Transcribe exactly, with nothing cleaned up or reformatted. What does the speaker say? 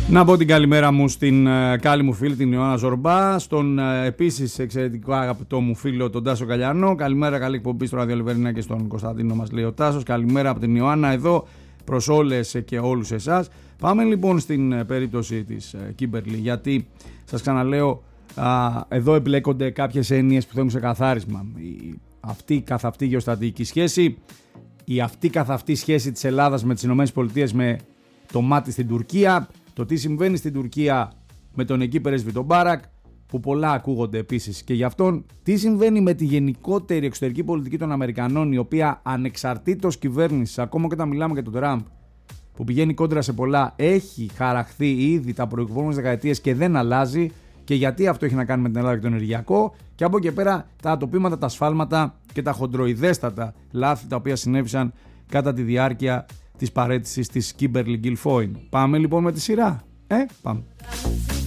Να πω την καλημέρα μου στην uh, καλή μου φίλη την Ιωάννα Ζορμπά, στον uh, επίσης εξαιρετικό αγαπητό μου φίλο τον Τάσο Καλιανό. Καλημέρα, καλή εκπομπή στο Ράδιο Λεβερινά και στον Κωνσταντίνο, μας λέει ο Τάσος. Καλημέρα από την Ιωάννα εδώ προς όλες και όλους εσάς. Πάμε λοιπόν στην uh, περίπτωση της Κίμπερλι, uh, γιατί σας ξαναλέω uh, εδώ εμπλέκονται κάποιες έννοιες που θέλουν σε καθάρισμα. Η, αυτή καθ' αυτή γεωστρατηγική σχέση, η αυτή καθ' αυτή σχέση της Ελλάδας με τις ΗΠΑ με το μάτι στην Τουρκία, το τι συμβαίνει στην Τουρκία με τον εκεί πρέσβη τον Μπάρακ, που πολλά ακούγονται επίσης και γι' αυτόν, τι συμβαίνει με τη γενικότερη εξωτερική πολιτική των Αμερικανών, η οποία ανεξαρτήτως κυβέρνησης, ακόμα και όταν μιλάμε για τον Τραμπ, που πηγαίνει κόντρα σε πολλά, έχει χαραχθεί ήδη τα προηγούμενες δεκαετίες και δεν αλλάζει. Και γιατί αυτό έχει να κάνει με την Ελλάδα και το ενεργειακό, και από εκεί πέρα τα ατοπήματα, τα σφάλματα και τα χοντροειδέστατα λάθη τα οποία συνέβησαν κατά τη διάρκεια της παραίτησης της Kimberly Guilfoyle. Πάμε λοιπόν με τη σειρά. Ε, πάμε.